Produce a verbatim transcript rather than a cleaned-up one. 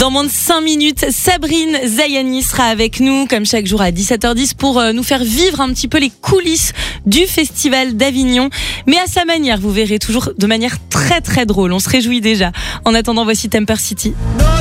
Dans moins de cinq minutes, Sabrine Zayani sera avec nous, comme chaque jour à dix-sept heures dix, pour nous faire vivre un petit peu les coulisses du Festival d'Avignon. Mais à sa manière, vous verrez, toujours de manière très très drôle. On se réjouit déjà. En attendant, voici Temper City.